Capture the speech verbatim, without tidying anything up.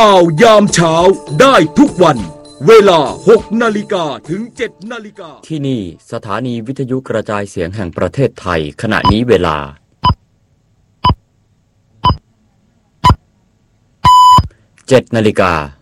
ข่าวยามเช้าได้ทุกวันเวลาหกนาฬิกาถึงเจ็ดนาฬิกาที่นี่สถานีวิทยุกระจายเสียงแห่งประเทศไทยขณะนี้เวลาเจ็ดนาฬิกา